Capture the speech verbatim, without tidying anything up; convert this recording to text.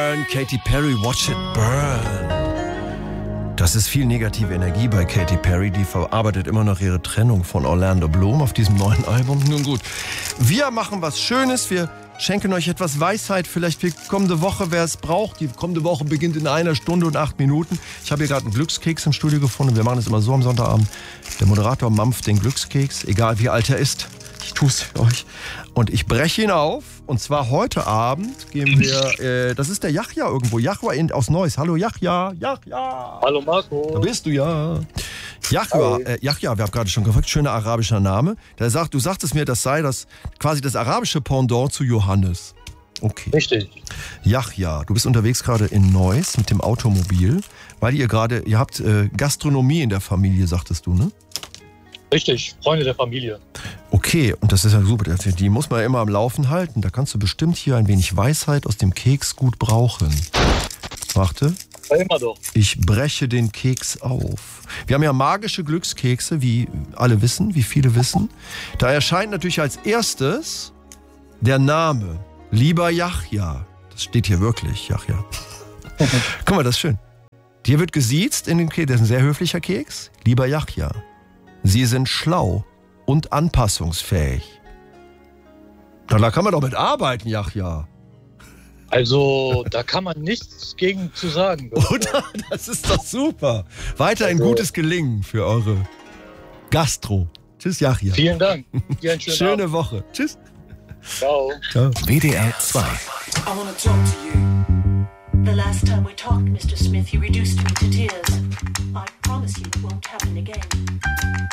Burn, Katy Perry, Watch It Burn. Das ist viel negative Energie bei Katy Perry, die verarbeitet immer noch ihre Trennung von Orlando Bloom auf diesem neuen Album. Nun gut, wir machen was Schönes, wir schenken euch etwas Weisheit, vielleicht für kommende Woche, wer es braucht. Die kommende Woche beginnt in einer Stunde und acht Minuten. Ich habe hier gerade einen Glückskeks im Studio gefunden. Wir machen das immer so am Sonntagabend. Der Moderator mampft den Glückskeks, egal wie alt er ist. Ich tue es für euch. Und ich breche ihn auf. Und zwar heute Abend gehen wir, äh, das ist der Yahya irgendwo. Yahya in, aus Neuss. Hallo Yahya. Yahya. Hallo Marco. Da bist du ja. Yahya, äh, Yahya, wir haben gerade schon gefragt, schöner arabischer Name. Der sagt, du sagtest mir, das sei das quasi das arabische Pendant zu Johannes. Okay. Richtig. Yahya, du bist unterwegs gerade in Neuss mit dem Automobil, weil ihr gerade, ihr habt äh, Gastronomie in der Familie, sagtest du, ne? Richtig, Freunde der Familie. Okay, und das ist ja super. Die muss man ja immer am Laufen halten. Da kannst du bestimmt hier ein wenig Weisheit aus dem Keks gut brauchen. Warte. Ja, immer doch. Ich breche den Keks auf. Wir haben ja magische Glückskekse, wie alle wissen, wie viele wissen. Da erscheint natürlich als erstes der Name. Lieber Yahya. Das steht hier wirklich, Yahya. Guck mal, das ist schön. Hier wird gesiezt in den Keks. Das ist ein sehr höflicher Keks. Lieber Yahya. Sie sind schlau und anpassungsfähig. Da kann man doch mit arbeiten, Yahya. Also, da kann man nichts gegen zu sagen. Oder? Das ist doch super. Weiter ein also, gutes Gelingen für eure Gastro. Tschüss, Yahya. Vielen Dank. Dir einen schönen Schöne Abend. Woche. Tschüss. Ciao. Ciao. W D R zwei. I want to talk to you. The last time we talked, Mister Smith, you reduced me to tears. I promise you it won't happen again.